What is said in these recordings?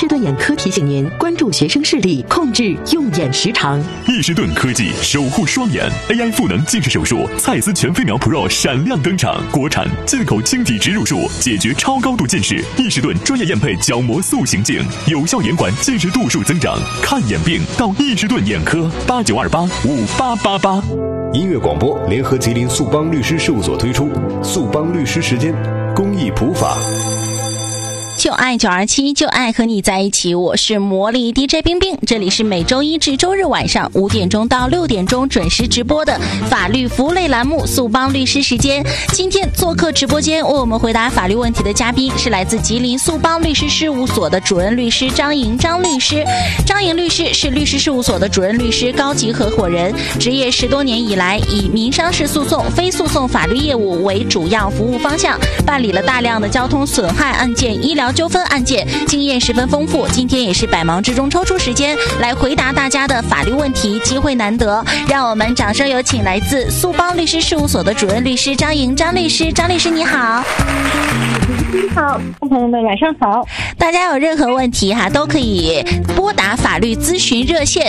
士顿眼科提醒您关注学生视力，控制用眼时长。 易士顿科技守护双眼 AI 赋能近视手术，蔡司全飞秒 Pro 闪亮登场，国产进口晶体植入术，解决超高度近视。易士顿专业验配角膜塑形镜，有效延缓近视度数增长。看眼病到易士顿眼科，89285888。 音乐广播联合吉林速邦律师事务所推出速邦律师时间公益普法。 就爱927，就爱和你在一起。我是魔力 DJ 冰冰，这里是每周一至周日晚上5点钟到6点钟准时直播的法律服务类栏目速邦律师时间。今天做客直播间为我们回答法律问题的嘉宾是来自吉林速邦律师事务所的主任律师张莹张律师。张莹律师是律师事务所的主任律师高级合伙人，职业10多年以来以民商事诉讼、非诉讼法律业务为主要服务方向，办理了大量的交通损害案件、医疗纠纷案件，经验十分丰富。今天也是百忙之中抽出时间来回答大家的法律问题，机会难得，让我们掌声有请来自速邦律师事务所的主任律师张莹张律师。张律师你好。 你好，朋友们晚上好。 大家有任何问题都可以拨打法律咨询热线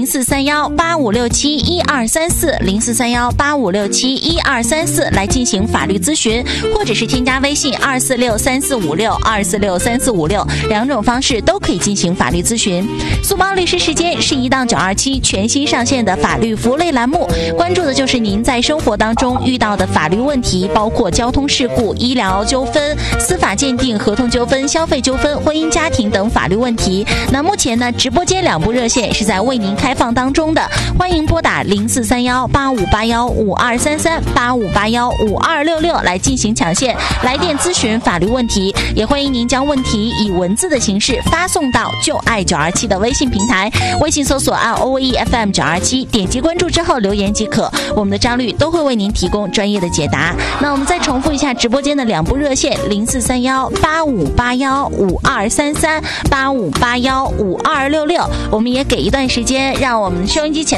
043185671234043185671234来进行法律咨询，或者是添加微信2463456两种方式都可以进行法律咨询。速邦律师时间是一档927全新上线的法律服务类栏目，关注的就是您在生活当中遇到的法律问题，包括交通事故、医疗纠纷、司法鉴定、合同纠纷、消费纠纷、婚姻家庭等法律问题。那目前呢，直播间2部热线是在为您开放当中的，欢迎拨打04318581523385815266来进行抢线来电咨询法律问题，也欢迎您将问题以文字的形式发送到就爱927的微信平台，微信搜索按 OEFM 927，点击关注之后留言即可，我们的张律都会为您提供专业的解答。那我们再重复一下直播间的2部热线04318581523385815266，我们也给一段时间让我们收音机前